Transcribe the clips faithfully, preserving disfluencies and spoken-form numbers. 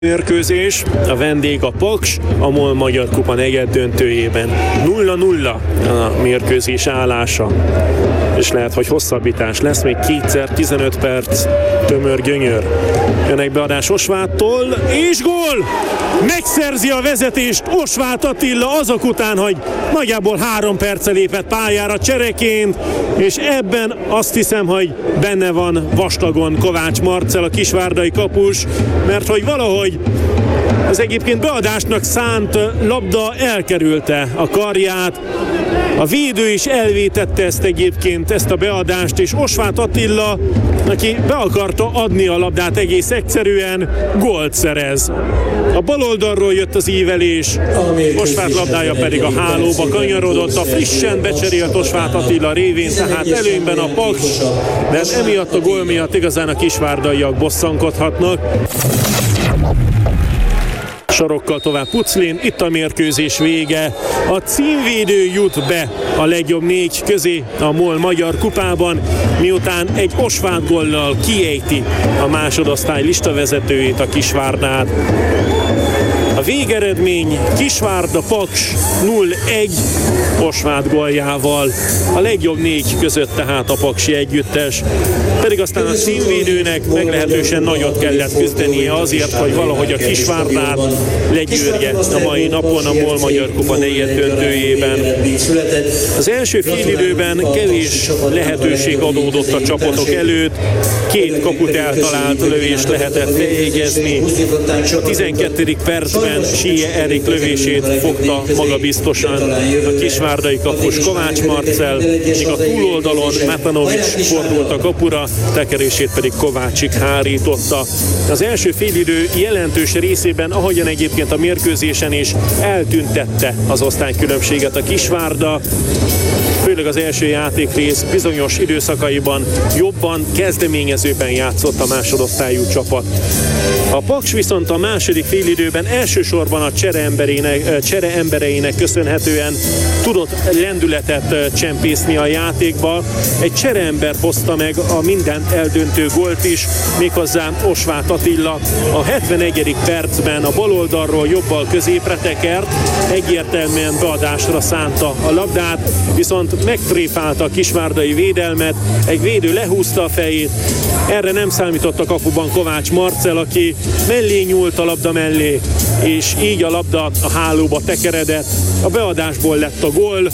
Mérkőzés, a vendég a Paks, a MOL Magyar Kupa negyed döntőjében. nulla nulla a mérkőzés állása. És lehet, hogy hosszabbítás lesz, még kétszer tizenöt perc, tömör gyönyör. Jönnek beadás Osváttól, és gól! Megszerzi a vezetést Osváth Attila azok után, hogy nagyjából három perccel lépett pályára csereként, és ebben azt hiszem, hogy benne van vastagon Kovács Marcell, a kisvárdai kapus, mert hogy valahogy az egyébként beadásnak szánt labda elkerülte a karját. A védő is elvétette ezt egyébként, ezt a beadást, és Osváth Attila, aki be akarta adni a labdát egész egyszerűen, gólt szerez. A bal oldalról jött az ívelés, Osváth labdája pedig a hálóba kanyarodott, a frissen becserélt Osváth Attila révén, tehát előnyben a Paks, de emiatt a gól miatt igazán a kisvárdaiak bosszankodhatnak. Sarokkal tovább Puclin, itt a mérkőzés vége. A címvédő jut be a legjobb négy közé a MOL Magyar Kupában, miután egy Osváth góllal kiejti a másodosztály listavezetőjét, a Kisvárdát. A végeredmény Kisvárda Paks nulla egy Osváth góljával. A legjobb négy között tehát a paksi együttes. Pedig aztán a címvédőnek meglehetősen nagyot kellett küzdenie azért, hogy valahogy a Kisvárdát legyőrje a mai napon a MOL Magyar Kupa negyed döntőjében. Az első félidőben kevés lehetőség adódott a csapatok előtt. Két kaput eltalált lövést lehetett bejegyezni. A tizenkettedik percben Síje Erik lövését fogta magabiztosan a kisvárdai kapus Kovács Marcell, míg a túloldalon Matanovics fordult a kapura, tekerését pedig Kovácsik hárította. Az első félidő jelentős részében, ahogyan egyébként a mérkőzésen is, eltüntette az osztálykülönbséget a Kisvárda, főleg az első játékrész bizonyos időszakaiban jobban, kezdeményezőben játszott a másodosztályú csapat. A Paks viszont a második félidőben elsősorban a csere embereinek köszönhetően tudott lendületet csempészni a játékba. Egy csereember hozta meg a mindent eldöntő gólt is, méghozzá Osváth Attila. A hetvenegyedik percben a bal oldalról jobbal középre tekert, egyértelműen beadásra szánta a labdát, viszont megtréfálta a kisvárdai védelmet, egy védő lehúzta a fejét, erre nem számított a kapuban Kovács Marcell, aki mellé nyúlt a labda mellé, és így a labda a hálóba tekeredett, a beadásból lett a gól,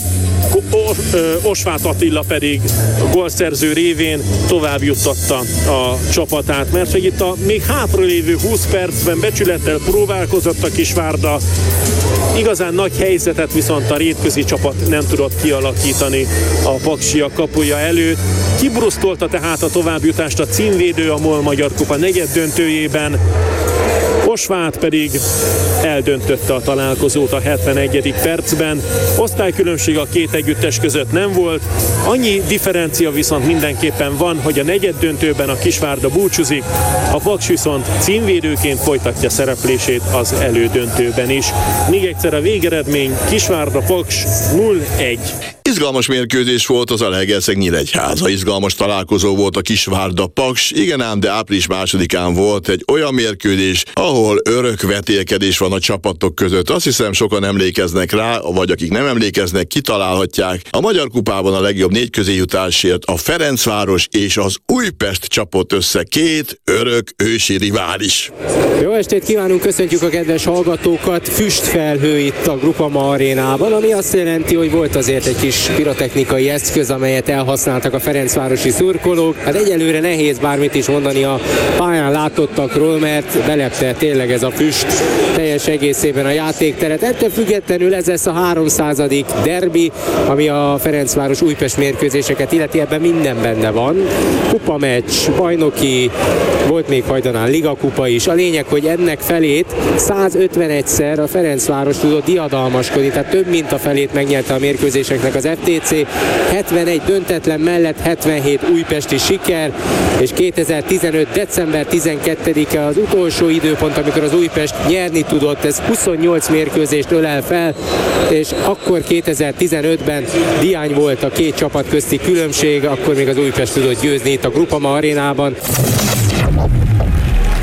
Osváth Attila pedig a gólszerző révén tovább juttatta a csapatát, mert hogy itt a még hátralévő húsz percben becsülettel próbálkozott a Kisvárda, igazán nagy helyzetet viszont a rétközi csapat nem tudott kialakítani a paksiak kapuja előtt. Kibrusztolta tehát a továbbjutást a címvédő a MOL Magyar Kupa negyed döntőjében, Osváth pedig eldöntötte a találkozót a hetvenegyedik percben. Osztálykülönbség a két együttes között nem volt, annyi differencia viszont mindenképpen van, hogy a negyed döntőben a Kisvárda búcsúzik, a Paks viszont címvédőként folytatja szereplését az elődöntőben is. Még egyszer a végeredmény Kisvárda Paks nulla egy. Izgalmas mérkőzés volt az Zalaegerszeg-Nyíregyháza. Izgalmas találkozó volt a Kisvárda Paks. Igen ám, de április másodikán volt egy olyan mérkőzés, ahol örök vetélkedés van a csapatok között. Azt hiszem, sokan emlékeznek rá, vagy akik nem emlékeznek, kitalálhatják. A Magyar Kupában a legjobb négy közé jutásért a Ferencváros és az Újpest csapott össze, két örök ősi rivális. Jó estét kívánunk, köszöntjük a kedves hallgatókat. Füstfelhő itt a Grupama arénában, ami azt jelenti, hogy volt azért egy kis pirotechnikai eszköz, amelyet elhasználtak a ferencvárosi szurkolók. Hát egyelőre nehéz bármit is mondani a pályán látottakról, mert belepte tényleg ez a füst teljes egészében a játékteret. Ettől függetlenül ez lesz a háromszázadik derbi, ami a Ferencváros Újpest mérkőzéseket illeti, ebben minden benne van. Kupameccs, bajnoki, volt még hajdanán ligakupa is. A lényeg, hogy ennek felét százötvenegyszer a Ferencváros tudott diadalmaskodni, tehát több mint a felét megnyerte a mérkőzéseknek az ef té cé, hetvenegy döntetlen mellett hetvenhét újpesti siker, és kétezer-tizenöt. december tizenkettedike az utolsó időpont, amikor az Újpest nyerni tudott, ez huszonnyolc mérkőzést ölel fel, és akkor kétezer-tizenötben diány volt a két csapat közti különbség, akkor még az Újpest tudott győzni itt a Grupama arénában.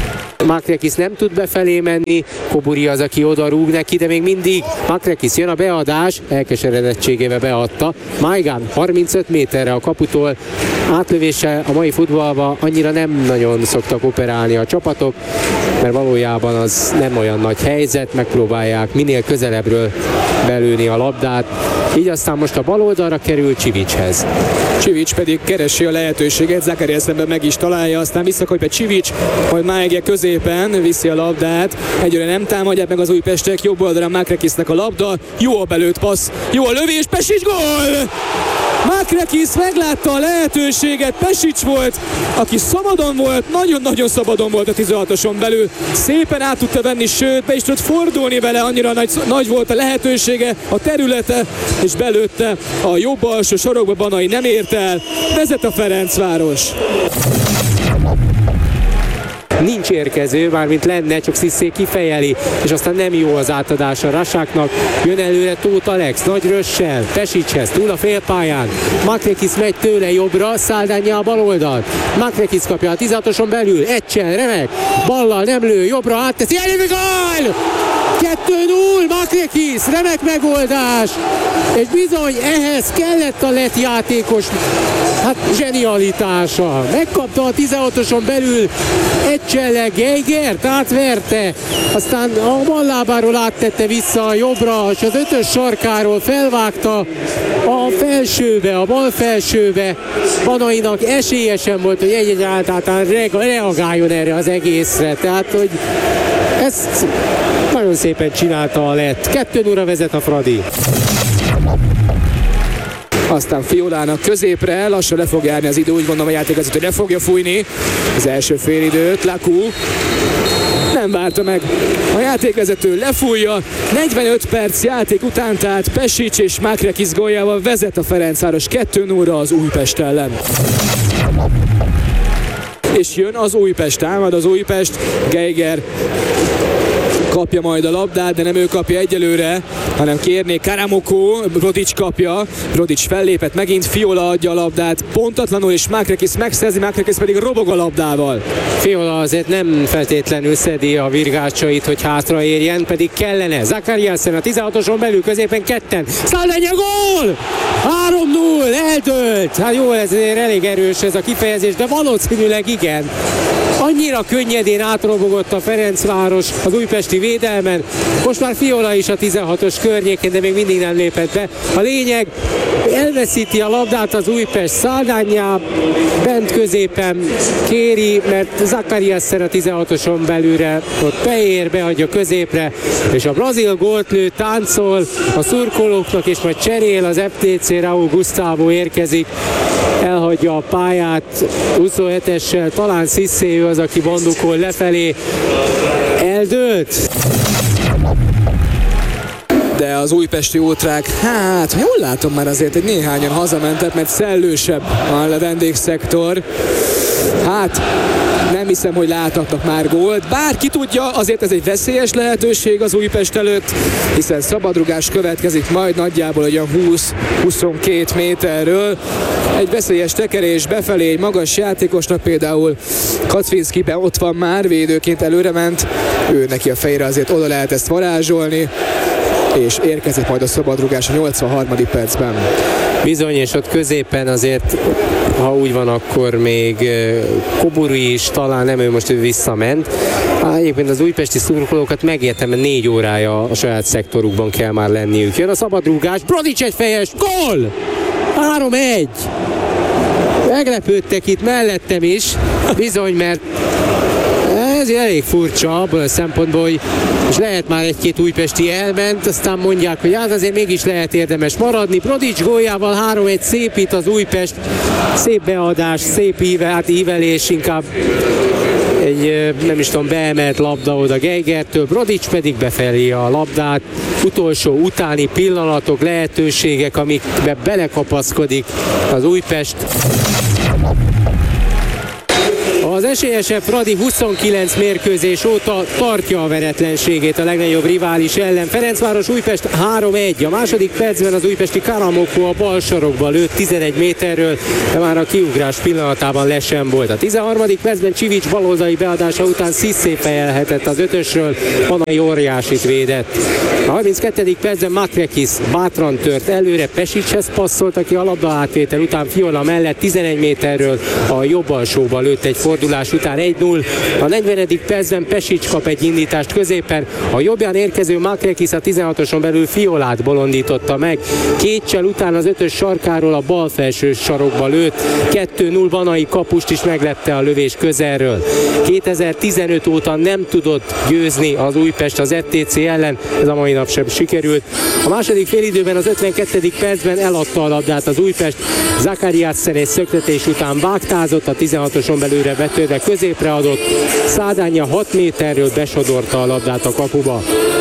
Makrekis nem tud befelé menni, Koburi az, aki oda rúg neki, de még mindig Makrekis jön a beadás, elkeseredettségével beadta. Maigán harmincöt méterre a kaputól, átlövése a mai futballban annyira nem nagyon szoktak operálni a csapatok, mert valójában az nem olyan nagy helyzet, megpróbálják minél közelebbről belőni a labdát, így aztán most a bal oldalra kerül Csivicshez. Csivics pedig keresi a lehetőséget, Zakarias szemben meg is találja, aztán visszakapja Csivics, majd Maige középen viszi a labdát, egyre nem támadják meg az újpestek, jobb oldalán Makrekisnek a labda, jó a belőtt passz, jó a lövés, Pesics gól! Makrekis meglátta a lehetőséget, Pesics volt, aki szabadon volt, nagyon-nagyon szabadon volt a tizenhatoson belül, szépen át tudta venni, sőt be is tudott fordulni vele, annyira nagy, nagy volt a lehetősége, a területe, és belőtte a jobb alsó sorokba, Banai nem ért el, vezet a Ferencváros. Nincs érkező, mármint lenne, csak Sziszé kifejeli, és aztán nem jó az átadás a Rasáknak. Jön előre Tóth Alex, nagy rössel, Pesicshez, túl a félpályán. Makrekis megy tőle jobbra, Száldánja a bal oldalt. Makrekis kapja a tizenhatoson belül, Etcsel, remek, ballal nem lő, jobbra átteszi, elég gól! kettő null, Makrekis, remek megoldás, és bizony ehhez kellett a lett játékos, hát zsenialitása. Megkapta a tizenhatoson belül Etcsellel Geigert, átverte, aztán a bal lábáról áttette vissza a jobbra, és az ötös sarkáról felvágta a felsőbe, a bal felsőbe. Banainak esélyesen volt, hogy egyáltalán reagáljon erre az egészre, tehát hogy ezt nagyon szépen csinálta a lett. kettő nullra vezet a Fradi. Aztán Fiolának középre, lassan le fog járni az idő, úgy gondolom a játékvezető le fogja fújni az első félidőt. Laku nem várta meg a játékvezető, lefújja, negyvenöt perc játék után, tehát Pesics és Makrekis góljával vezet a Ferencváros kettő nullra az Újpest ellen. És jön az Újpest, támad az Újpest, Geiger kapja majd a labdát, de nem ő kapja egyelőre, hanem kérné Karamoko, Brodics kapja, Brodics fellépett, megint Fiola adja a labdát pontatlanul, és Makrekis megszerzi, Makrekis pedig robog a labdával. Fiola azért nem feltétlenül szedi a virgácsait, hogy hátraérjen, pedig kellene. Zakariasen a tizenhatoson belül, középen ketten. Száldánja gól! három null, eldőlt! Hát jó, ez elég erős ez a kifejezés, de valószínűleg igen. Annyira könnyedén átrobogott a Ferencváros az újpesti védelmen. Most már Fiola is a tizenhatos környékén, de még mindig nem lépett be. A lényeg, elveszíti a labdát az Újpest, Száldánja bent középen kéri, mert Zakariasen a tizenhatoson belülre ott beér, beadja középre, és a brazil gólt lő, táncol a szurkolóknak, és majd cserél az ef té cé, Raúl Gustavo érkezik, elhagyja a pályát huszonhetessel, talán Sziszé az, aki bandukol lefelé, eldőlt. De az újpesti ultrák, hát jól látom már azért, egy néhányan hazamentek, mert szellősebb a vendégszektor. Hát nem hiszem, hogy láthatnak már gólt. Bár ki tudja, azért ez egy veszélyes lehetőség az Újpest előtt, hiszen szabadrugás következik majd nagyjából olyan húsz-huszonkettő méterről. Egy veszélyes tekerés befelé, egy magas játékosnak, például Kacvinszki be ott van már, védőként előrement. Ő neki a fejére azért oda lehet ezt varázsolni, és érkezik majd a szabadrugás a nyolcvanharmadik percben. Bizony, és ott középen azért, ha úgy van, akkor még Koburi is, talán nem, ő most ő visszament. Há, egyébként az újpesti szurkolókat megértem, mert négy órája a saját szektorukban kell már lenniük. Jön a szabadrúgás, Brodics egy fejes, gól! három egy! Meglepődtek itt mellettem is, bizony, mert ez elég furcsa abból a szempontból, és lehet már egy-két újpesti elment, aztán mondják, hogy hát azért mégis lehet érdemes maradni. Brodics góljával három egy szépít az Újpest, szép beadás, szép íve, hát ívelés, inkább egy, nem is tudom, beemelt labda oda Geigertől, Brodics pedig befelé a labdát, utolsó utáni pillanatok, lehetőségek, amikbe belekapaszkodik az Újpest. Az esélyesebb Fradi huszonkilenc mérkőzés óta tartja a veretlenségét a legnagyobb rivális ellen. Ferencváros Újpest három egy. A második percben az újpesti Karamoko a bal sarokba lőtt tizenegy méterről, de már a kiugrás pillanatában le sem volt. A tizenharmadik percben Csivics baloldali beadása után Cissé fejelhetett az ötösről, Panay óriásit védett. A harminckettedik percben Makrekis bátran tört előre, Pesicshez passzolt, aki a labda átvétel után Fiola mellett tizenegy méterről a jobb alsóba lőtt egy fordulás után egy null. A negyvenedik percben Pesics kap egy indítást középen, a jobbján érkező Makrekis a tizenhatoson belül Fiolát bolondította meg. Két csel után az ötös sarkáról a bal felső sarokba lőtt, kettő null. Banai kapust is meglepte a lövés közelről. kétezer-tizenöt óta nem tudott győzni az Újpest az ef té cé ellen, ez a mai nap sem sikerült. A második félidőben az ötvenkettedik percben eladta a labdát az Újpest, Zakariasen egy szöktetés után vágtázott, a tizenhatoson belülre betörve középre adott, Szádánya hat méterről besodorta a labdát a kapuba.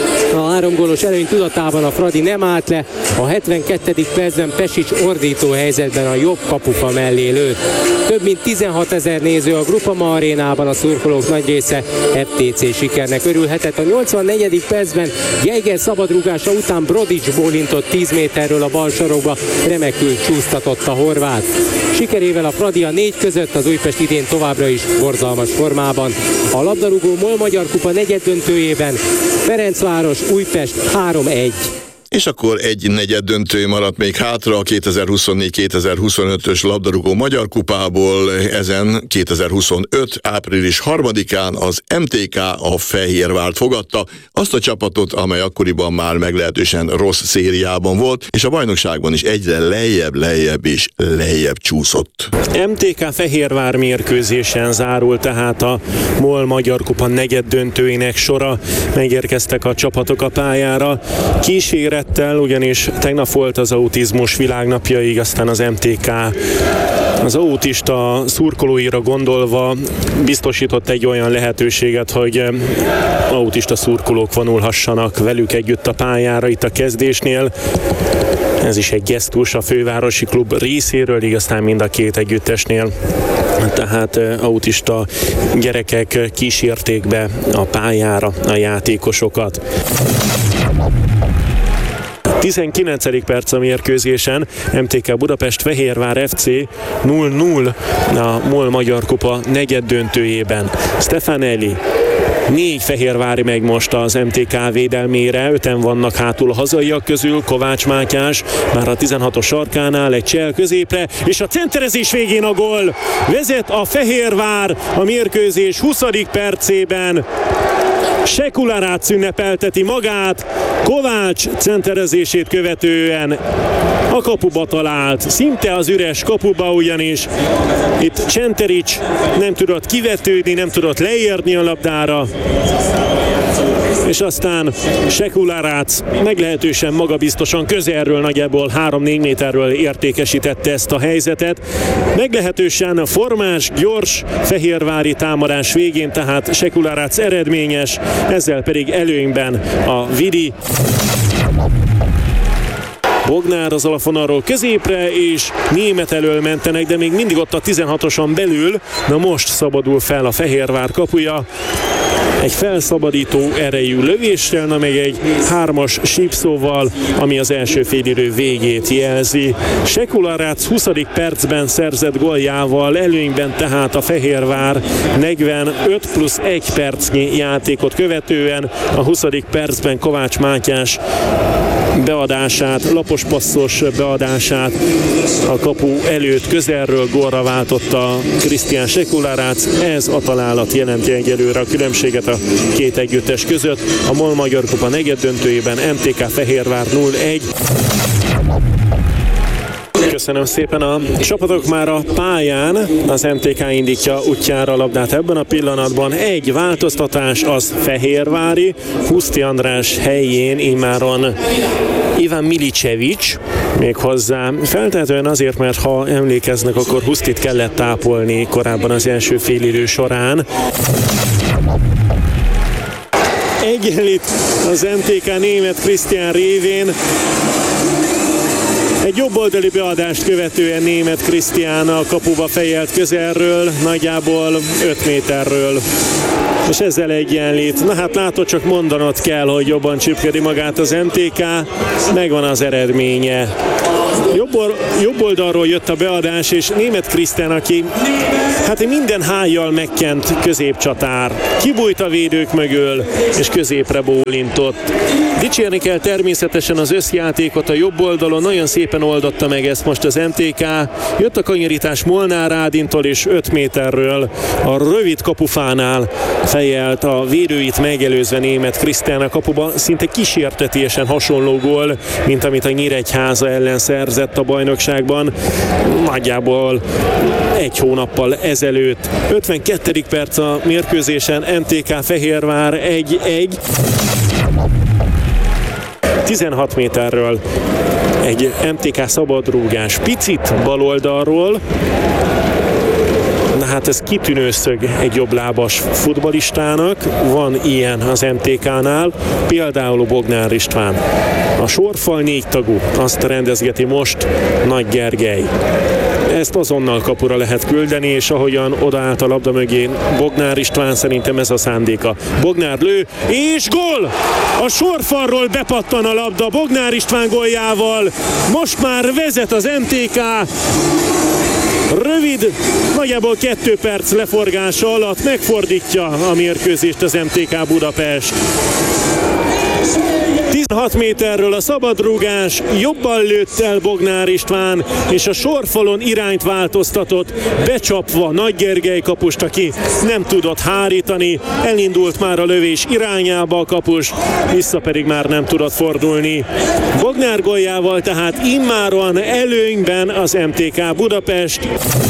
A három gólos előny tudatában a Fradi nem állt le, a hetvenkettedik percben Pesics ordító helyzetben a jobb kapufa mellé lőtt. Több mint tizenhatezer néző a Grupama arénában, a szurkolók nagy része ef té cé sikernek örülhetett. A nyolcvannegyedik percben Geiger szabadrúgása után Brodics bólintott tíz méterről a bal sarokba, remekül csúsztatott a horvát. Sikerével a Fradi a négy között, az Újpest idén továbbra is borzalmas formában. A labdarúgó MOL Magyar Kupa negyeddöntőjében Ferencváros Újpest három egy. És akkor egy negyed döntő maradt még hátra a kétezer-huszonnégy kétezer-huszonötös labdarúgó Magyar Kupából. Ezen kétezer-huszonöt április harmadikán az em té ká a Fehérvárt fogadta, azt a csapatot, amely akkoriban már meglehetősen rossz szériában volt, és a bajnokságban is egyre lejjebb, lejjebb és lejjebb csúszott. em té ká Fehérvár mérkőzésen zárult tehát a MOL Magyar Kupa negyed döntőinek sora. Megérkeztek a csapatok a pályára. Kíséret ugyanis tegnap volt az autizmus világnapjaig, aztán az em té ká az autista szurkolóira gondolva biztosított egy olyan lehetőséget, hogy autista szurkolók vonulhassanak velük együtt a pályára itt a kezdésnél. Ez is egy gesztus a fővárosi klub részéről, így aztán mind a két együttesnél. Tehát autista gyerekek kísérték be a pályára a játékosokat. tizenkilencedik perc a mérkőzésen, em té ká Budapest Fehérvár ef cé null null a MOL Magyar Kupa negyed döntőjében. Stefanelli négy fehérvári meg most az em té ká védelmére, öten vannak hátul a hazaiak közül, Kovács Mátyás már a tizenhatos sarkánál, egy csel középre, és a centerezés végén a gól. Vezet a Fehérvár a mérkőzés huszadik percében. Sekularác ünnepelteti magát, Kovács centerezését követően a kapuba talált, szinte az üres kapuba, ugyanis itt Csenterics nem tudott kivetődni, nem tudott leérni a labdára, és aztán Sekularác meglehetősen magabiztosan közelről, nagyjából három-négy méterről értékesítette ezt a helyzetet. Meglehetősen formás, gyors fehérvári támadás végén, tehát Sekularác eredményes, ezzel pedig előnyben a Vidi. Bognár az alafonalról középre, és Német elől mentenek, de még mindig ott a tizenhatoson belül. Na most szabadul fel a Fehérvár kapuja. Egy felszabadító erejű lövéssel, na meg egy hármas sípszóval, ami az első félidő végét jelzi. Sekularác huszadik percben szerzett góljával előnyben tehát a Fehérvár negyvenöt plusz egy percnyi játékot követően, a huszadik percben Kovács Mátyás beadását, lapos passzos beadását a kapu előtt közelről gólra váltotta Krisztián Sekularác. Ez a találat jelenti egyelőre a különbséget a két együttes között. A MOL Magyar Kupa negyeddöntőjében em té ká Fehérvár null egy. Köszönöm szépen, a csapatok már a pályán, az em té ká indítja útjára a labdát ebben a pillanatban. Egy változtatás, az fehérvári, Huszti András helyén immáron Ivan Milicevic, méghozzá feltehetően azért, mert ha emlékeznek, akkor Husztit kellett tápolni korábban az első félidő során. Egyenlít az em té ká német Krisztián révén. Egy jobboldali beadást követően Németh Krisztián a kapuba fejelt közelről, nagyjából öt méterről. És ezzel egyenlít. Na hát látod, csak mondanod kell, hogy jobban csipkedi magát az em té ká, megvan az eredménye. Jobb, jobb oldalról jött a beadás, és Németh Krisztián, aki hát minden hájjal megkent középcsatár, kibújt a védők mögül, és középre bólintott. Dicsérni kell természetesen az összjátékot a jobb oldalon, nagyon szépen oldotta meg ezt most az em té ká. Jött a kanyarítás Molnár Rádintól, és öt méterről a rövid kapufánál fejelt a védőit megelőzve Németh Krisztián a kapuba. Szinte kísértetiesen hasonló gól, mint amit a Nyíregyháza ellen szerzett a bajnokságban nagyjából egy hónappal ezelőtt. ötvenkettedik perc a mérkőzésen, em té ká Fehérvár egy egy. tizenhat méterről egy em té ká szabadrúgás, picit baloldalról. Na hát ez kitűnő szög egy jobblábas futballistának, van ilyen az em té ká-nál, például Bognár István. A sorfal négy tagú, azt rendezgeti most Nagy Gergely. Ezt azonnal kapura lehet küldeni, és ahogyan odaállt a labda mögé Bognár István, szerintem ez a szándéka. Bognár lő, és gól! A sorfalról bepattan a labda Bognár István góljával. Most már vezet az em té ká. Rövid, nagyjából kettő perc leforgása alatt megfordítja a mérkőzést az em té ká Budapest. tizenhat méterről a szabadrúgás, jobban lőtt el Bognár István, és a sorfalon irányt változtatott, becsapva Nagy Gergely kapust, aki nem tudott hárítani, elindult már a lövés irányába a kapus, vissza pedig már nem tudott fordulni. Bognár góljával tehát immáron előnyben az em té ká Budapest.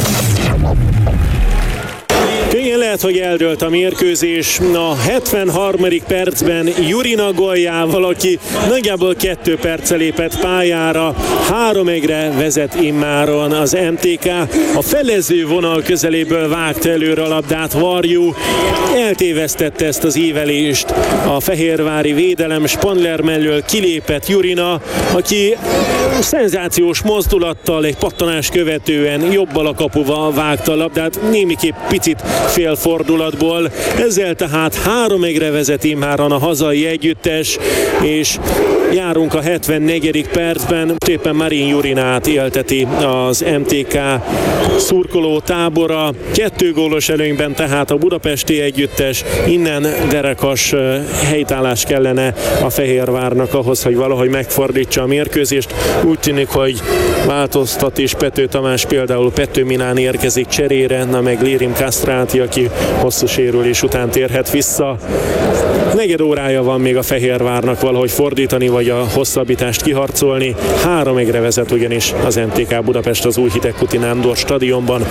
Könnyen lehet, hogy eldőlt a mérkőzés a hetvenharmadik percben Jurina góljával, aki nagyjából kettő perccel lépett pályára. három egyre vezet immáron az em té ká. A felező vonal közeléből vágta előre a labdát Varjú. Eltévesztette ezt az ívelést. A fehérvári védelem Spandler mellől kilépett Jurina, aki szenzációs mozdulattal egy pattanás követően jobbal a kapuba vágta a labdát, némiképp picit félfordulatból. Ezzel tehát három egyre vezet immáron a hazai együttes, és járunk a hetvennegyedik percben. Éppen Marin Jurinát élteti az em té ká szurkoló tábora. Kettő gólos előnyben tehát a budapesti együttes. Innen derekas helytállás kellene a Fehérvárnak ahhoz, hogy valahogy megfordítsa a mérkőzést. Úgy tűnik, hogy változtat is Pető Tamás, például Pető Minán érkezik cserére, na meg Lirim Kastráti, aki hosszú sérülés után térhet vissza. Negyed órája van még a Fehérvárnak valahogy fordítani, vagy a hosszabbítást kiharcolni. Három egyre vezet ugyanis az em té ká Budapest az Új Hidegkuti Nándor stadionban.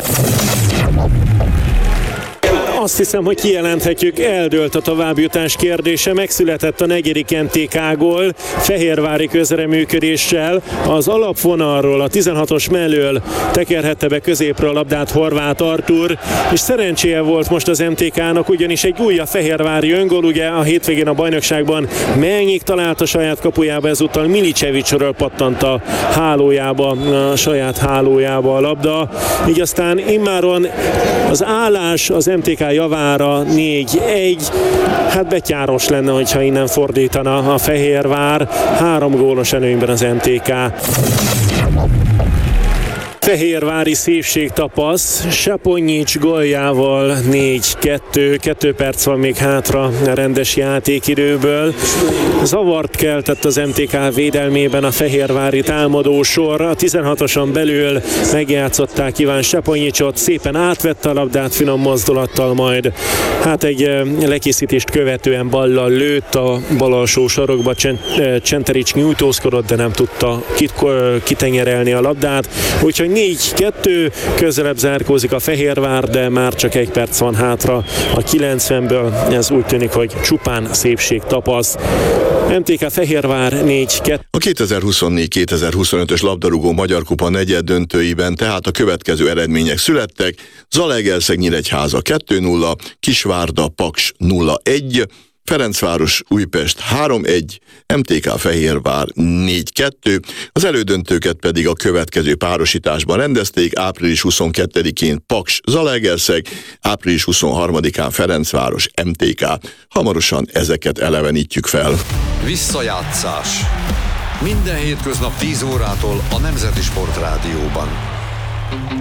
Azt hiszem, hogy kijelenthetjük, eldőlt a továbbjutás kérdése, megszületett a negyedik em té ká gól fehérvári közreműködéssel. Az alapvonalról, a tizenhatos mellől tekerhette be középre a labdát Horváth Artúr, és szerencséje volt most az em té ká-nak, ugyanis egy újabb fehérvári öngól, ugye a hétvégén a bajnokságban Melnyik talált a saját kapujába, ezúttal Milicevicsről pattant a hálójába, a saját hálójába a labda, így aztán immáron az állás az em té ká javára négy egy. Hát betyáros lenne, hogyha innen fordítana a Fehérvár. Három gólos előnyben az em té ká. Fehérvári szépségtapasz, Saponyics góljával négy kettő, kettő perc van még hátra a rendes játékidőből. Zavart keltett az em té ká védelmében a fehérvári támadósor. A tizenhatoson belül megjátszották Iván Saponyicsot, szépen átvette a labdát finom mozdulattal, majd hát egy lekészítést követően ballal lőtt a bal alsó sarokba. Csenterics nyújtózkodott, de nem tudta kitenyerelni a labdát, úgyhogy négy kettő, közelebb zárkózik a Fehérvár, de már csak egy perc van hátra a kilencvenből. Ez úgy tűnik, hogy csupán szépség tapasz. em té ká Fehérvár négy kettő. A kétezer-huszonnégy kétezer-huszonötös labdarúgó Magyar Kupa negyed döntőiben tehát a következő eredmények születtek. Zalaegerszeg Nyíregyháza kettő nulla, Kisvárda Paks nulla egy, Ferencváros Újpest három egy, em té ká Fehérvár négy kettő, az elődöntőket pedig a következő párosításban rendezték: április huszonkettedikén Paks Zalaegerszeg, április huszonharmadikán Ferencváros em té ká. Hamarosan ezeket elevenítjük fel. Visszajátszás. Minden hétköznap tíz órától a Nemzeti Sportrádióban.